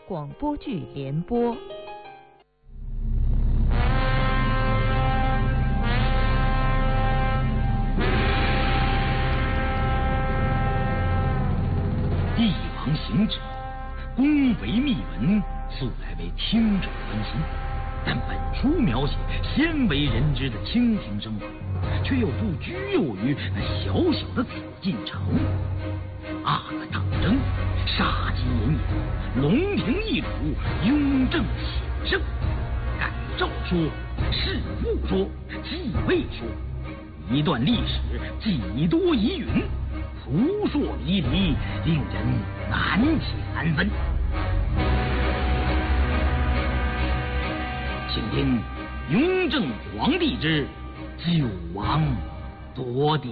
广播剧联播。 帝王行止，宫闱秘闻，素来为听者关心。但本书描写鲜为人知的清廷生活，却又不拘囿于那小小的紫禁城。阿哥当征，杀机隐隐，龙庭一主，雍正显圣。改诏说，弑父说，继位说，一段历史几多疑云，扑朔迷离，令人难解难分。请听雍正皇帝之九王夺嫡。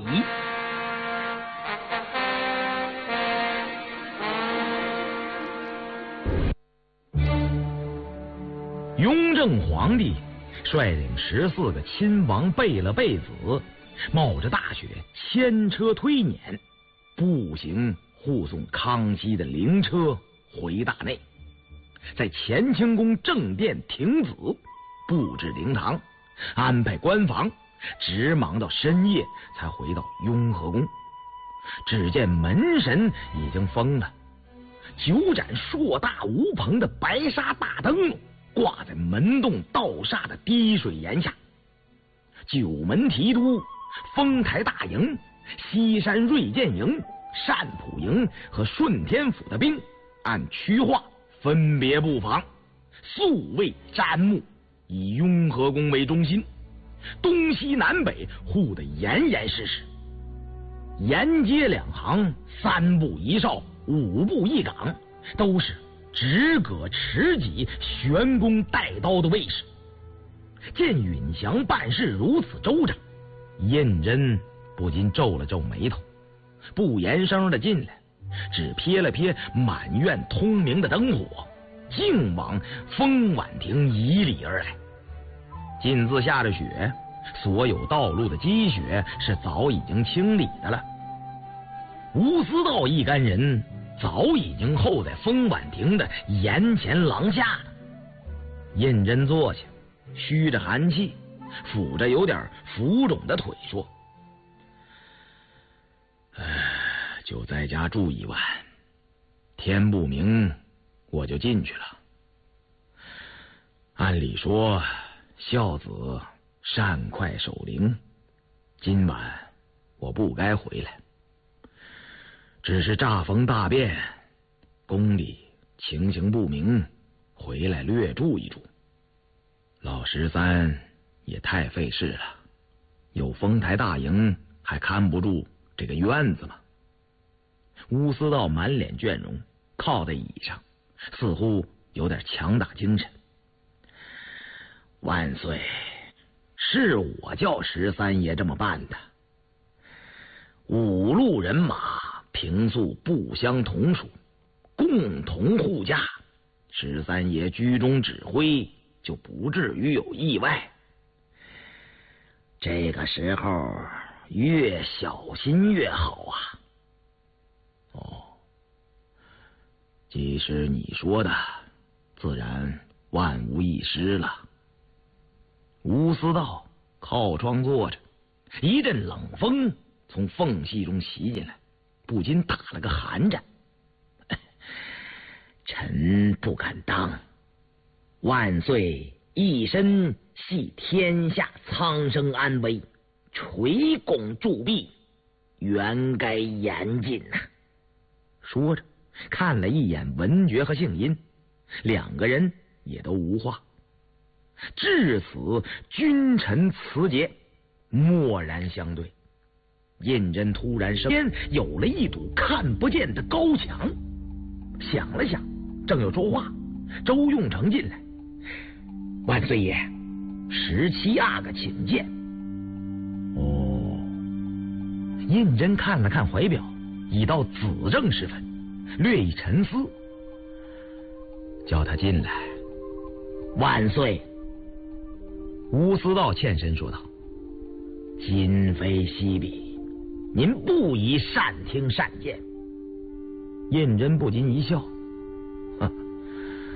雍正皇帝率领14个亲王贝勒贝子，冒着大雪，牵车推辇，步行护送康熙的灵车回大内，在乾清宫正殿停止，布置灵堂，安排官房，直忙到深夜才回到雍和宫。只见门神已经封了9盏硕大无朋的白纱大灯笼，挂在门洞倒煞的滴水檐下。九门提督、丰台大营、西山锐剑营、单普营和顺天府的兵按区划分别布防，素卫瞻幕，以雍和宫为中心，东西南北护得严严实实。沿街两行，3步一哨，5步一岗，都是直戈持戟、悬弓带刀的卫士。见允祥办事如此周正，胤禛不禁皱了皱眉头，不言声的进来，只瞥了瞥满院通明的灯火，径往丰婉亭迤逦而来。近自下着雪，所有道路的积雪是早已经清理的了。吴思道一干人早已经候在丰婉亭的檐前廊下了。胤禛坐下，虚着寒气，抚着有点浮肿的腿说：就在家住一晚，天不明我就进去了。按理说孝子善快守灵，今晚我不该回来，只是乍逢大变，宫里情形不明，回来略住一住。老13也太费事了，有丰台大营还看不住这个院子吗？乌思道满脸倦容，靠在椅上，似乎有点强打精神。万岁，是我叫13爷这么办的。5路人马平素不相同属，共同护驾，13爷居中指挥，就不至于有意外。这个时候越小心越好啊。既是你说的，自然万无一失了。吴思道靠窗坐着，一阵冷风从缝隙中袭进来，不禁打了个寒颤。臣不敢当，万岁一身系天下苍生安危，垂拱铸币，原该严谨呐。说着看了一眼文觉和杏荫，2个人也都无话。至此君臣辞节，默然相对。胤禛突然身边有了一堵看不见的高墙，想了想，正要说话，周用成进来：万岁爷，17阿哥请见。胤禛看了看怀表，已到子正时分，略一沉思，叫他进来。万岁。吴思道欠身说道：今非昔比，您不宜善听善见。胤禛不禁一笑：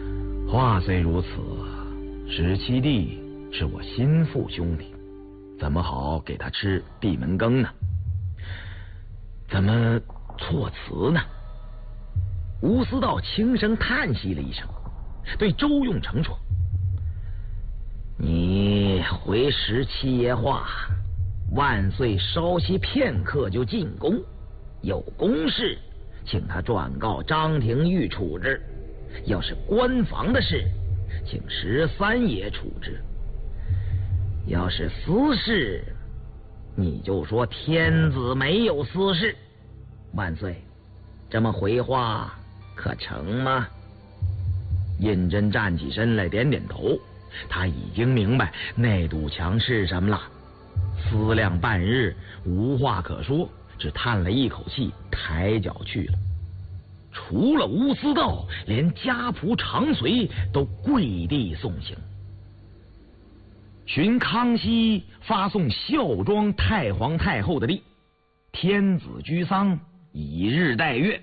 话虽如此，十七弟是我心腹兄弟，怎么好给他吃闭门羹呢？怎么措辞呢？吴思道轻声叹息了一声，对周用成说：“你回17爷话，万岁稍息片刻就进宫，有公事，请他转告张廷玉处置；要是官房的事，请13爷处置；要是私事，你就说天子没有私事。万岁，这么回话可成吗？”胤禛站起身来，点点头。他已经明白那堵墙是什么了，思量半日，无话可说，只叹了一口气，抬脚去了。除了吴思道，连家仆常随都跪地送行。寻康熙发送孝庄太皇太后的令，天子居丧，以日待月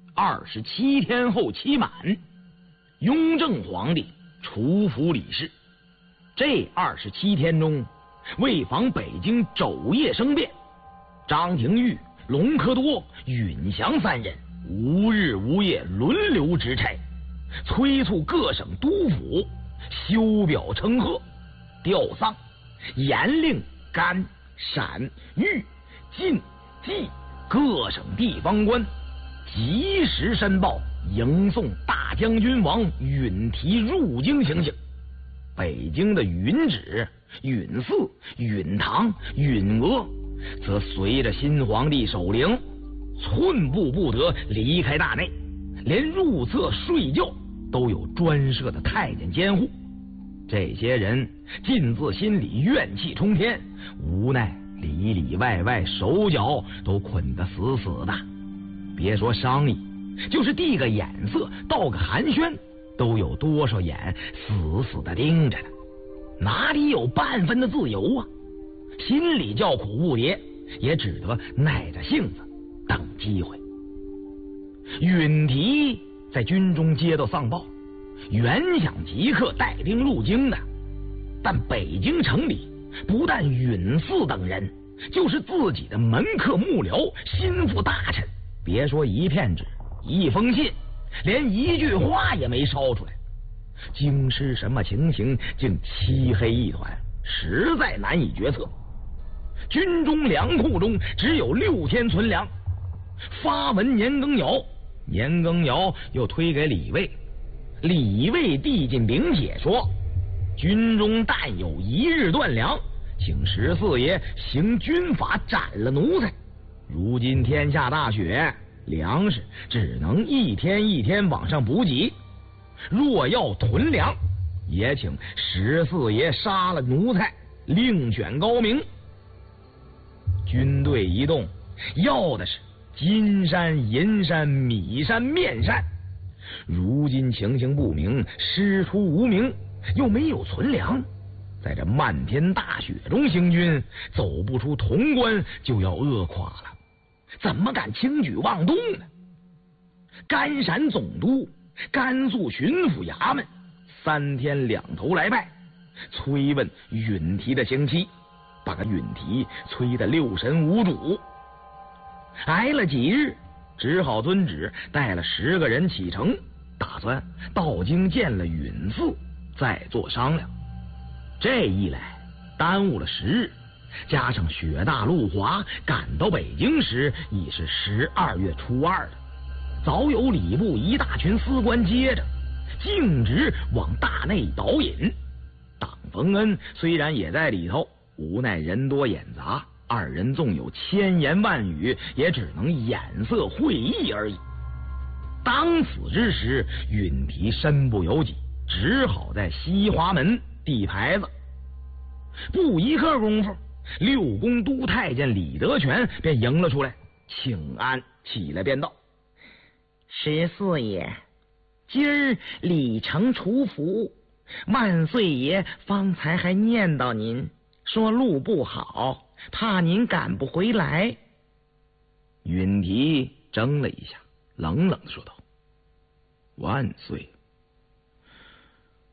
，27天后期满，雍正皇帝除服理事。这27天中，为防北京昼夜生变，张廷玉、隆科多、允祥3人无日无夜轮流值差，催促各省督府修表称贺、吊丧，严令甘、陕、豫、晋、冀各省地方官及时申报迎送大将军王允提入京行刑。北京的允旨、允嗣、允堂、允娥则随着新皇帝守灵，寸步不得离开大内，连入厕睡觉都有专设的太监监护。这些人尽自心里怨气冲天，无奈里里外外手脚都捆得死死的，别说商议，就是递个眼色，道个寒暄，都有多少眼死死的盯着呢，哪里有半分的自由啊？心里叫苦不迭，也只得耐着性子等机会。允提在军中接到丧报，原想即刻带兵入京的，但北京城里不但允嗣等人，就是自己的门客幕僚、心腹大臣，别说一片纸、一封信，连一句话也没烧出来。京师什么情形，竟漆黑一团，实在难以决策。军中粮库中只有6天存粮。发文年羹尧，年羹尧又推给李卫，李卫递进禀帖说，军中但有1日断粮，请14爷行军法斩了奴才。如今天下大雪，粮食只能一天一天往上补给，若要囤粮，也请14爷杀了奴才，另选高明。军队一动，要的是金山、银山、米山、面山。如今情形不明，师出无名，又没有存粮，在这漫天大雪中行军，走不出潼关就要饿垮了，怎么敢轻举妄动呢？甘陕总督、甘肃巡抚衙门3天2头来拜，催问允提的刑期，把个允提催得6神无主。挨了几日，只好遵旨，带了10个人启程，打算到京见了允嗣，再做商量。这一来耽误了10日，加上雪大路滑，赶到北京时已是12月初2了。早有礼部一大群司官接着，径直往大内导引。党逢恩虽然也在里头，无奈人多眼杂，2人纵有千言万语，也只能眼色会意而已。当此之时，允提身不由己，只好在西华门递牌子。不一刻功夫，6宫都太监李德全便迎了出来，请安起来便道：“ 14爷，今儿李成除服，万岁爷方才还念叨您，说路不好，怕您赶不回来。” 允提怔了一下，冷冷的说道：“万岁，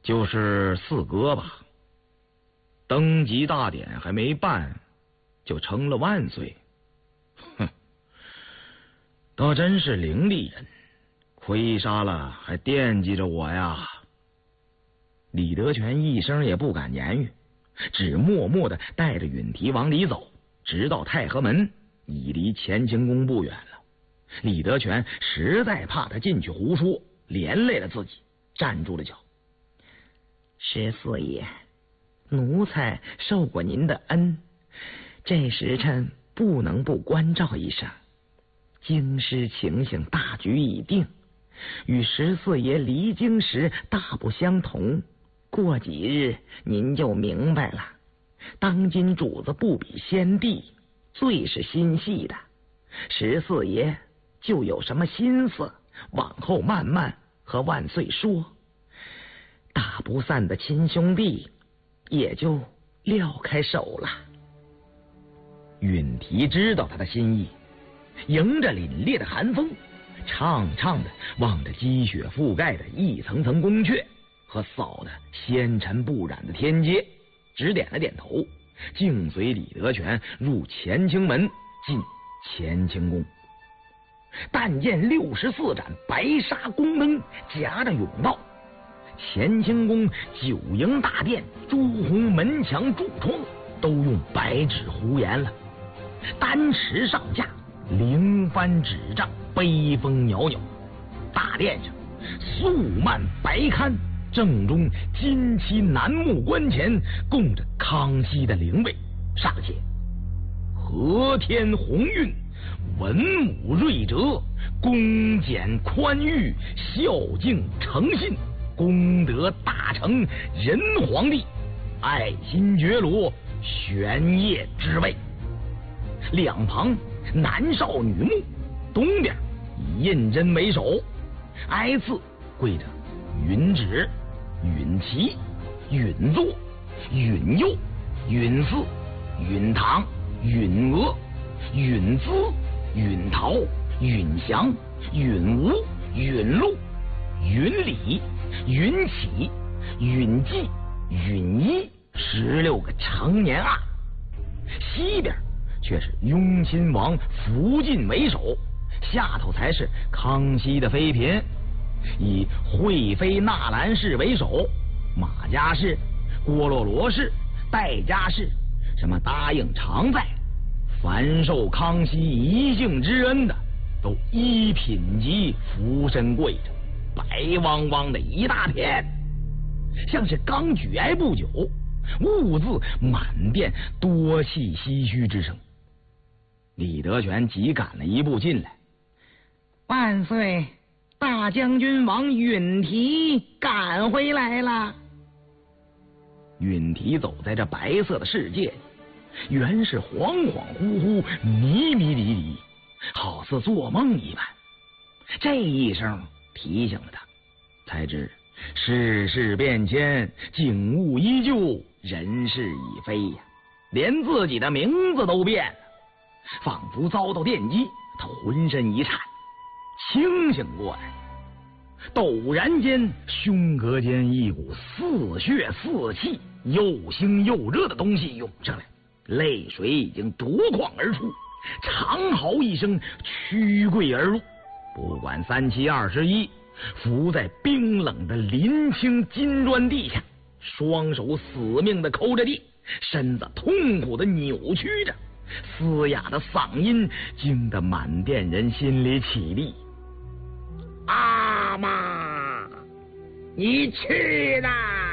就是四哥吧，登基大典还没办，就成了万岁。哼，倒真是伶俐人，亏杀了还惦记着我呀。李德全一声也不敢言语，只默默地带着允提往里走，直到太和门，已离乾清宫不远了。李德全实在怕他进去胡说，连累了自己，站住了脚。 十四爷，奴才受过您的恩，这时辰不能不关照一声。京师情形大局已定，与十四爷离京时大不相同，过几日您就明白了。当今主子不比先帝，最是心细的。十四爷就有什么心思，往后慢慢和万岁说。打不散的亲兄弟，也就撂开手了。 允提知道他的心意，迎着凛冽的寒风，怅怅的望着积雪覆盖的一层层宫阙和扫得纤尘不染的天阶，只点了点头，径随李德全入乾清门，进乾清宫。但见64盏白纱宫灯夹着甬道，乾清宫九营大殿朱红门墙柱窗都用白纸糊严了，丹池上架灵幡纸帐，悲风袅袅。大殿上素幔白龛，正中金漆楠木关前供着康熙的灵位，上写和天鸿运，文武睿哲，恭俭宽裕，孝敬诚信，功德大成，仁皇帝爱新觉罗玄烨之位。两旁男少女目，东边以胤禛为首，挨次跪着允旨、允琪、允座、允佑、允嗣、允堂、允娥、允资、允陶、允祥、允吴、允禄、允礼、允启、允纪、允一16个成年案。西边却是雍亲王福晋为首，下头才是康熙的妃嫔，以惠妃纳兰氏为首，马家氏、郭洛罗氏、戴家氏，什么答应常在，凡受康熙一姓之恩的，都一品级俯身跪着，白汪汪的一大片，像是刚举哀不久，兀自满殿多气唏嘘之声。李德全急赶了一步进来， 万岁，大将军王允提赶回来了。 允提走在这白色的世界里，原是恍恍惚惚、迷迷离离，好似做梦一般。这一声提醒了他，才知世事变迁，景物依旧，人事已非呀，连自己的名字都变了。仿佛遭到电击，他浑身一颤，清醒过来，陡然间胸膈间一股似血似气、又腥又热的东西涌上来，泪水已经夺眶而出，长嚎一声，屈跪而入，不管3七21，伏在冰冷的临清金砖地下，双手死命的抠着地，身子痛苦的扭曲着，嘶哑的嗓音惊得满殿人心里起立。 阿妈，你去啦！